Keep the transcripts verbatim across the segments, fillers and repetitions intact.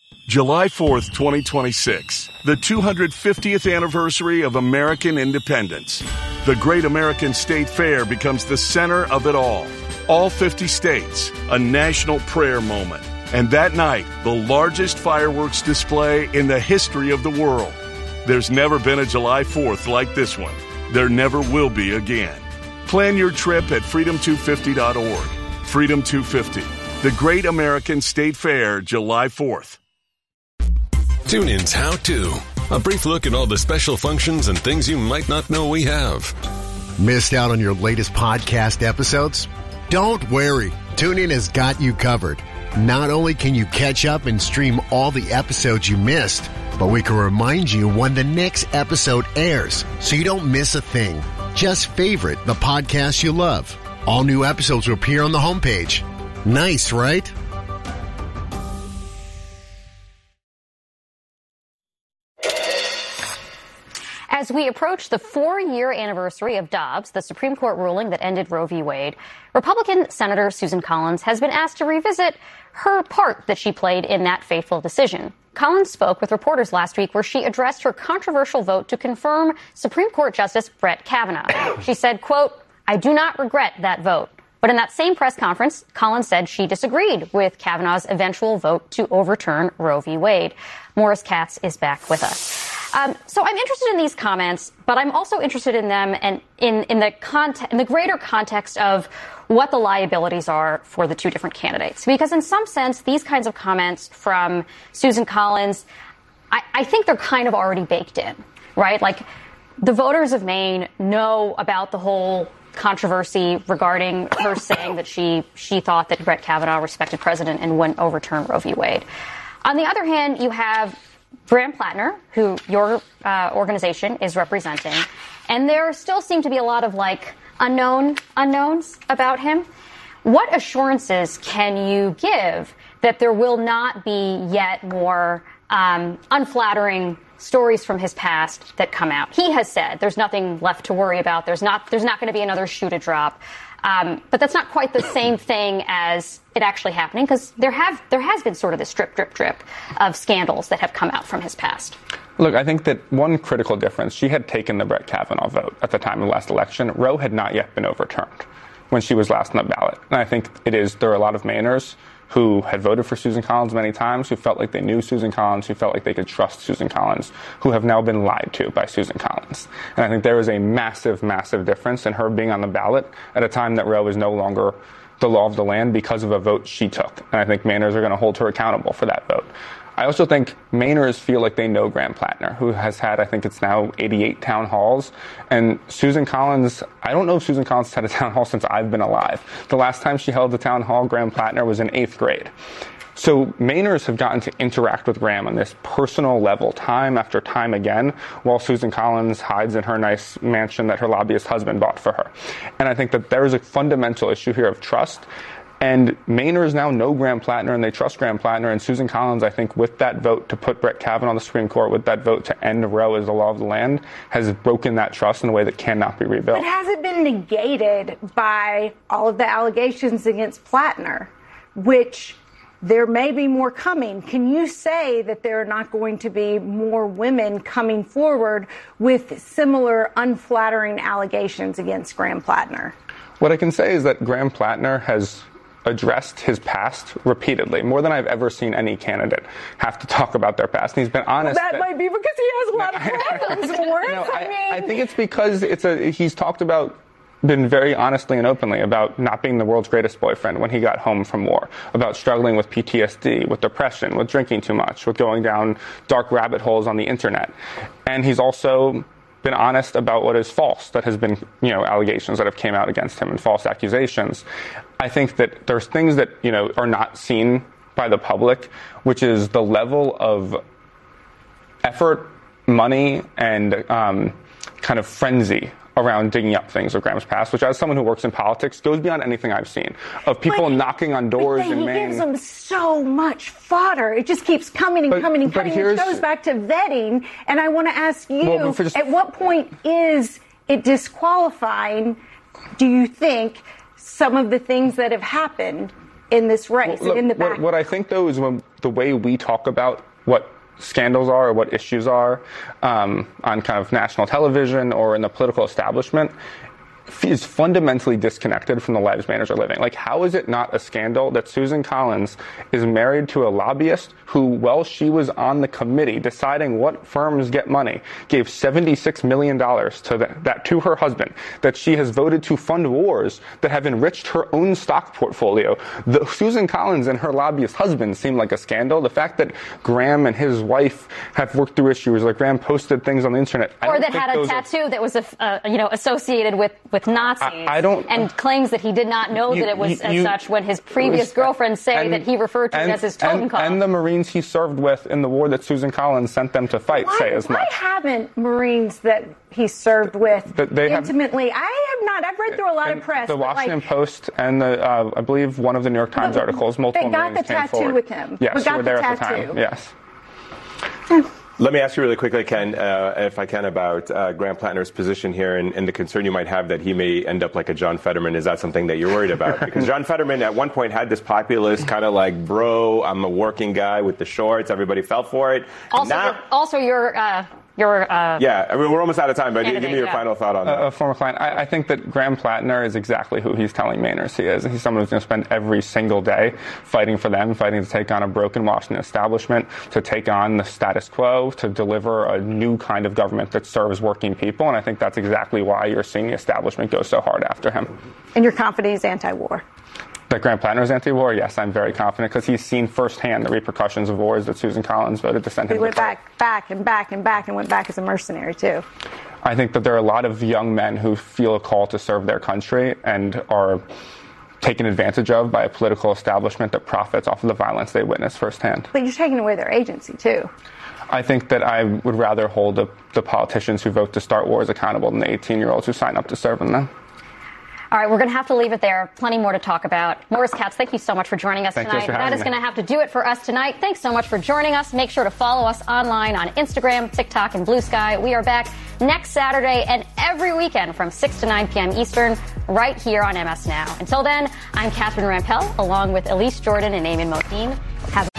July fourth, twenty twenty-six, the two hundred fiftieth anniversary of American independence. The Great American State Fair becomes the center of it all. All fifty states, a national prayer moment. And that night, the largest fireworks display in the history of the world. There's never been a July fourth like this one. There never will be again. Plan your trip at freedom two fifty dot org. Freedom two fifty, the Great American State Fair, July fourth. TuneIn's How To. A brief look at all the special functions and things you might not know we have. Missed out on your latest podcast episodes? Don't worry. TuneIn has got you covered. Not only can you catch up and stream all the episodes you missed, but we can remind you when the next episode airs so you don't miss a thing. Just favorite the podcast you love. All new episodes will appear on the homepage. Nice, right? As we approach the four-year anniversary of Dobbs, the Supreme Court ruling that ended Roe v. Wade, Republican Senator Susan Collins has been asked to revisit her part that she played in that fateful decision. Collins spoke with reporters last week where she addressed her controversial vote to confirm Supreme Court Justice Brett Kavanaugh. She said, quote, "I do not regret that vote." But in that same press conference, Collins said she disagreed with Kavanaugh's eventual vote to overturn Roe v. Wade. Morris Katz is back with us. Um, so I'm interested in these comments, but I'm also interested in them and in, in the context, in the greater context of what the liabilities are for the two different candidates. Because in some sense, these kinds of comments from Susan Collins, I, I think they're kind of already baked in, right? Like the voters of Maine know about the whole controversy regarding her saying that she she thought that Brett Kavanaugh respected precedent and wouldn't overturn Roe v. Wade. On the other hand, you have Graham Plattner, who your uh, organization is representing, and there still seem to be a lot of like unknown unknowns about him. What assurances can you give that there will not be yet more um, unflattering stories from his past that come out? He has said there's nothing left to worry about. There's not there's not going to be another shoe to drop. Um, but that's not quite the same thing as it actually happening, because there have there has been sort of this drip, drip, drip of scandals that have come out from his past. Look, I think that one critical difference, she had taken the Brett Kavanaugh vote at the time of the last election. Roe had not yet been overturned when she was last on the ballot. And I think it is, there are a lot of Mainers who had voted for Susan Collins many times, who felt like they knew Susan Collins, who felt like they could trust Susan Collins, who have now been lied to by Susan Collins. And I think there is a massive, massive difference in her being on the ballot at a time that Roe is no longer the law of the land because of a vote she took. And I think Mainers are going to hold her accountable for that vote. I also think Mainers feel like they know Graham Plattner, who has had, I think it's now eighty-eight town halls. And Susan Collins, I don't know if Susan Collins has had a town hall since I've been alive. The last time she held a town hall, Graham Plattner, was in eighth grade. So Mainers have gotten to interact with Graham on this personal level time after time again, while Susan Collins hides in her nice mansion that her lobbyist husband bought for her. And I think that there is a fundamental issue here of trust. And Mainers now know Graham Plattner and they trust Graham Plattner. And Susan Collins, I think, with that vote to put Brett Kavanaugh on the Supreme Court, with that vote to end Roe as the law of the land, has broken that trust in a way that cannot be rebuilt. But has it been negated by all of the allegations against Plattner, which there may be more coming? Can you say that there are not going to be more women coming forward with similar unflattering allegations against Graham Plattner? What I can say is that Graham Plattner has addressed his past repeatedly, more than I've ever seen any candidate have to talk about their past. And he's been honest. That, that might be because he has a lot no, of problems, Morris. No, I, I mean, I think it's because it's a he's talked about, been very honestly and openly about not being the world's greatest boyfriend when he got home from war, about struggling with P T S D, with depression, with drinking too much, with going down dark rabbit holes on the internet. And he's also been honest about what is false, that has been, you know, allegations that have came out against him and false accusations. I think that there's things that, you know, are not seen by the public, which is the level of effort, money, and um, kind of frenzy around digging up things of Graham's past, which, as someone who works in politics, goes beyond anything I've seen. Of people but, knocking on doors but in he Maine. He gives them so much fodder. It just keeps coming and but, coming and coming. It goes back to vetting. And I want to ask you, well, just, at what point is it disqualifying, do you think, some of the things that have happened in this race Well, look, and in the back. What, what I think, though, is when the way we talk about what scandals are or what issues are um, on kind of national television or in the political establishment is fundamentally disconnected from the lives manners are living. Like, how is it not a scandal that Susan Collins is married to a lobbyist who, while she was on the committee deciding what firms get money, gave seventy-six million dollars to the, that to her husband, that she has voted to fund wars that have enriched her own stock portfolio? The, Susan Collins and her lobbyist husband seem like a scandal. The fact that Graham and his wife have worked through issues, like Graham posted things on the internet, I or don't that think had a those tattoo are, that was uh, you know associated with with Nazis, I, I don't, and claims that he did not know you, that it was you, as you, such when his previous was, girlfriends say and, that he referred to and, it as his totem and, cloth. and the Marines he served with in the war that Susan Collins sent them to fight why, say as much. Why haven't Marines that he served with But they have- intimately? I have not. I've read through a lot And of press. The but, Washington like, Post and the, uh, I believe one of the New York Times But articles, multiple they got Marines the came tattoo forward. with him. Yes, We got were the there at the tattoo. time. Yes. Let me ask you really quickly, Ken, uh, if I can, about uh, Graham Plattner's position here and, and the concern you might have that he may end up like a John Fetterman. Is that something that you're worried about? Because John Fetterman at one point had this populist kind of like, bro, I'm a working guy with the shorts. Everybody fell for it. Also, now, your, also your uh, your uh, yeah, I mean, we're almost out of time, but give me your yeah. final thought on that. A former client. I, I think that Graham Plattner is exactly who he's telling Mainers he is. He's someone who's going to spend every single day fighting for them, fighting to take on a broken Washington establishment, to take on the status quo, to deliver a new kind of government that serves working people. And I think that's exactly why you're seeing the establishment go so hard after him. And you're confident he's anti-war? That Graham Plattner is anti-war? Yes, I'm very confident because he's seen firsthand the repercussions of wars that Susan Collins voted to send him He went to fight. back, back, and back, and back, and went back as a mercenary, too. I think that there are a lot of young men who feel a call to serve their country and are taken advantage of by a political establishment that profits off of the violence they witness firsthand. But you're taking away their agency, too. I think that I would rather hold the, the politicians who vote to start wars accountable than the eighteen-year-olds who sign up to serve in them. All right, we're going to have to leave it there. Plenty more to talk about. Morris Katz, thank you so much for joining us Thank you tonight. for having That is me. going to have to do it for us tonight. Thanks so much for joining us. Make sure to follow us online on Instagram, TikTok, and Blue Sky. We are back next Saturday and every weekend from six to nine p.m. Eastern right here on M S Now. Until then, I'm Catherine Rampell along with Elise Jordan and Eamon Modine. Have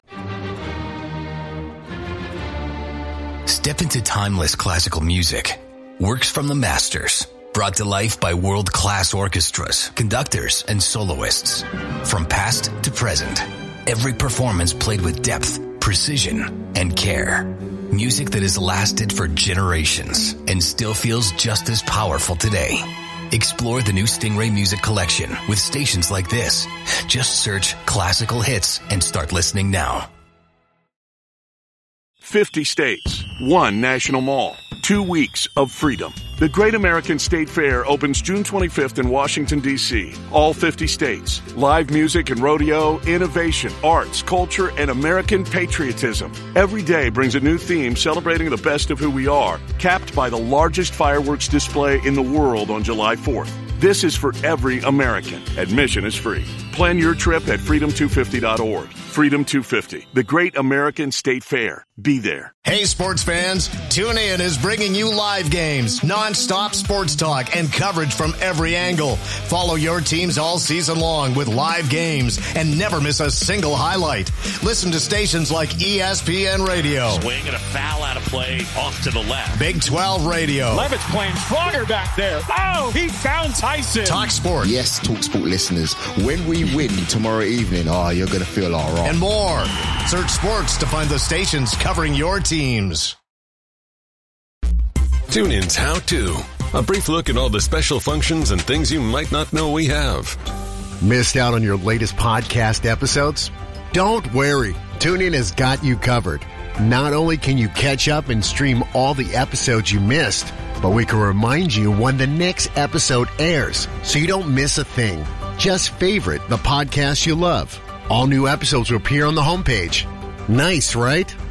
Step into timeless classical music. Works from the masters. Brought to life by world-class orchestras, conductors, and soloists. From past to present, every performance played with depth, precision, and care. Music that has lasted for generations and still feels just as powerful today. Explore the new Stingray Music Collection with stations like this. Just search classical hits and start listening now. fifty states, one national mall, two weeks of freedom. The Great American State Fair opens June twenty-fifth in Washington, D C All fifty states. Live music and rodeo, innovation, arts, culture, and American patriotism. Every day brings a new theme celebrating the best of who we are, capped by the largest fireworks display in the world on July fourth. This is for every American. Admission is free. Plan your trip at freedom two fifty dot org. Freedom two fifty, the Great American State Fair. Be there. Hey, sports fans, TuneIn is bringing you live games, non-stop sports talk, and coverage from every angle. Follow your teams all season long with live games and never miss a single highlight. Listen to stations like E S P N Radio, Swing and a foul out of play off to the left. Big twelve Radio, Levitt's playing stronger back there. Oh, he found Tyson. Talk Sport, Yes, TalkSport listeners, when we win tomorrow evening, oh, you're going to feel all right. and more. Search sports to find the stations covering your teams. TuneIn's How To. A brief look at all the special functions and things you might not know we have. Missed out on your latest podcast episodes? Don't worry. TuneIn has got you covered. Not only can you catch up and stream all the episodes you missed, but we can remind you when the next episode airs so you don't miss a thing. Just favorite the podcast you love. All new episodes will appear on the homepage. Nice, right?